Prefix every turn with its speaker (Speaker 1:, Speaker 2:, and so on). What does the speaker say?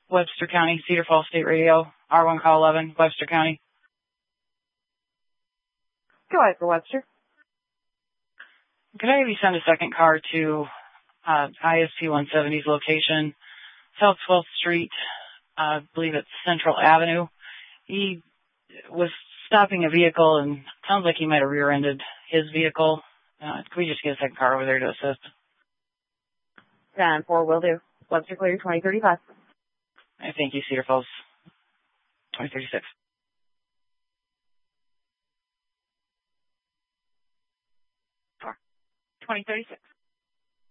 Speaker 1: Webster County, Cedar Falls State Radio, R1 call 11, Webster County.
Speaker 2: Go ahead for Webster.
Speaker 1: Could I have you send a second car to ISP 170's location, South 12th Street, I believe it's Central Avenue. He was stopping a vehicle and sounds like he might have rear-ended his vehicle. Can we just get a second car over there to assist?
Speaker 2: 10-4 will do. Webster clear 2035.
Speaker 1: Thank you, Cedar Falls. 2036.
Speaker 2: 2036.